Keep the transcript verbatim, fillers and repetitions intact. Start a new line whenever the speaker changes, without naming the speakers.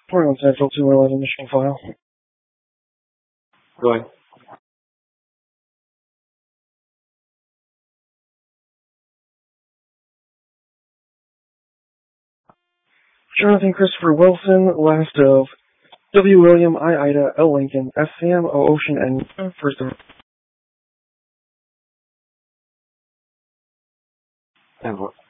twenty-one Central, two eleven, mission file.
Go ahead.
Jonathan Christopher Wilson, last of W. William, I. Ida, L. Lincoln, S. Sam, O. Ocean, and first of...
And what?